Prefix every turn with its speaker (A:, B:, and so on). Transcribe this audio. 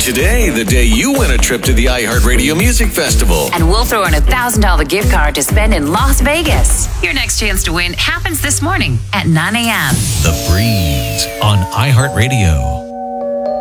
A: today, the day you win a trip to the iHeartRadio Music Festival.
B: And we'll throw in a $1,000 gift card to spend in Las Vegas. Your next chance to win happens this morning at 9 a.m.
C: The Breeze on iHeartRadio.